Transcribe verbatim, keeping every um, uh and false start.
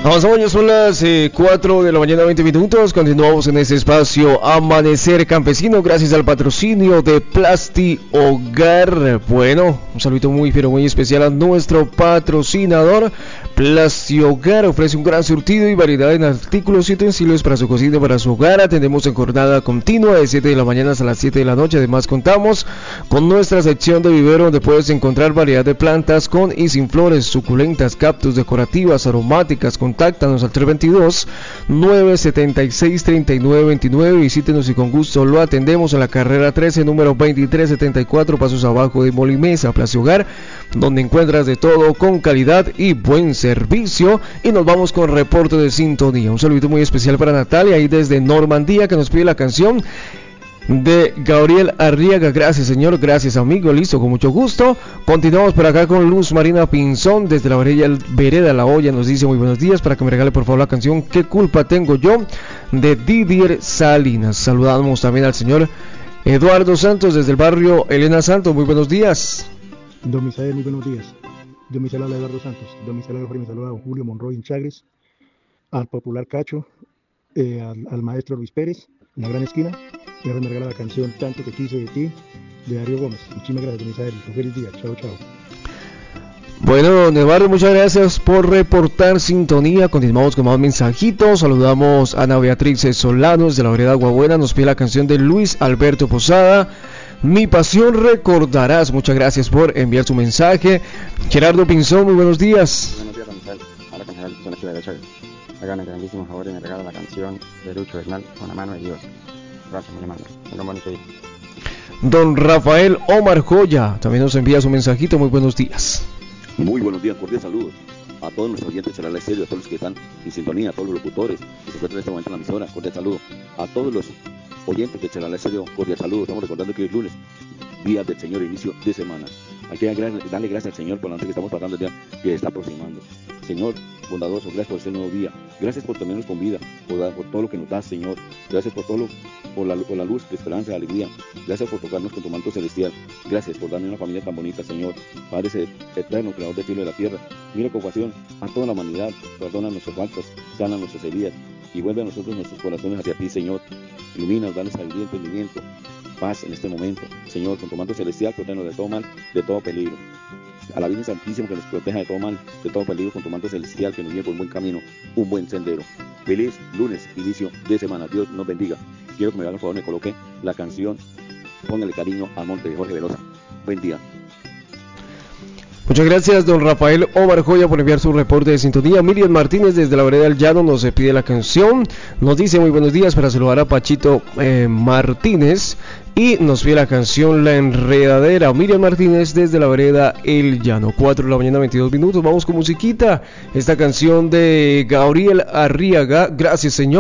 Avanzamos, son las eh, cuatro de la mañana, veinte minutos. Continuamos en este espacio Amanecer Campesino, gracias al patrocinio de Plasti Hogar. Bueno, un saludo muy pero muy especial a nuestro patrocinador. Plasti Hogar ofrece un gran surtido y variedad en artículos y utensilios para su cocina, para su hogar. Atendemos en jornada continua de siete de la mañana hasta las siete de la noche. Además contamos con nuestra sección de vivero, donde puedes encontrar variedad de plantas con y sin flores, suculentas, cactus, decorativas, aromáticas. Contáctanos al tres dos dos, nueve siete seis, tres nueve dos nueve. Visítenos y con gusto lo atendemos en la carrera trece, número veintitrés setenta y cuatro, pasos abajo de Molimesa. Plasti Hogar, donde encuentras de todo con calidad y buen servicio. Y nos vamos con reporte de sintonía. Un saludo muy especial para Natalia, ahí desde Normandía, que nos pide la canción de Gabriel Arriaga. Gracias, señor, gracias, amigo, listo, con mucho gusto. Continuamos por acá con Luz Marina Pinzón desde la vereda, vereda La Olla. Nos dice: muy buenos días, para que me regale por favor la canción ¿Qué culpa tengo yo?, de Didier Salinas. Saludamos también al señor Eduardo Santos desde el barrio Elena Santos. Muy buenos días. Don Misael, muy buenos días. Don Misael habla Eduardo Santos. Don Misael habla, me saluda a don Julio Monroy en Chagres, al popular Cacho, eh, al, al maestro Luis Pérez en la gran esquina. Y ahora me regala la canción Tanto que quise de ti, de Darío Gómez. Muchísimas gracias, don Misael. Un feliz día. Chao, chao. Bueno, don Eduardo, muchas gracias por reportar sintonía. Continuamos con más mensajitos. Saludamos a Ana Beatriz Solano desde la vereda Aguabuena. Nos pide la canción de Luis Alberto Posada, Mi pasión recordarás. Muchas gracias por enviar su mensaje. Gerardo Pinzón, muy buenos días. Buenos días, don Misael. Ahora con Gerardo Pinzón, aquí de Chávez. Hagan el grandísimo favor y me regala la canción de Lucho Bernal, Con la mano de Dios. Gracias, muy amable. Tenga un bonito día. Don Rafael Omar Joya también nos envía su mensajito. Muy buenos días. Muy buenos días, cordial saludos a todos nuestros oyentes de la Estéreo, a todos los que están en sintonía, a todos los locutores que se encuentran en este momento en la emisora, cordial saludo a todos los oyentes de Charla Estéreo, cordial saludo. Estamos recordando que hoy es lunes, día del Señor, inicio de semana. Hay que darle gracias al Señor por la noche que estamos pasando, el día que está aproximando. Señor bondadoso, gracias por este nuevo día, gracias por tenernos con vida, por, por todo lo que nos das, Señor, gracias por todo lo, por la, por la luz, la esperanza, la alegría, gracias por tocarnos con tu manto celestial, gracias por darme una familia tan bonita, Señor, Padre eterno, creador del cielo y de la tierra. Mira con compasión a toda la humanidad, perdona nuestras faltas, sana nuestras heridas y vuelve a nosotros nuestros corazones hacia ti, Señor. Ilumina, dale sabiduría, entendimiento, paz en este momento, Señor, con tu manto celestial, protégenos de todo mal, de todo peligro. A la Virgen Santísima, que nos proteja de todo mal, de todo peligro, con tu manto celestial, que nos lleve por un buen camino, un buen sendero. Feliz lunes, inicio de semana. Dios nos bendiga. Quiero que me hagan por favor, me coloque la canción Póngale cariño al monte, de Jorge Velosa. Buen día. Muchas gracias, don Rafael Omar Joya, por enviar su reporte de sintonía. Miriam Martínez desde la vereda del Llano nos pide la canción. Nos dice: muy buenos días, para saludar a Pachito eh, Martínez. Y nos pide la canción La Enredadera. Miriam Martínez desde la vereda El Llano. cuatro de la mañana, veintidós minutos. Vamos con musiquita. Esta canción de Gabriel Arriaga. Gracias, señor.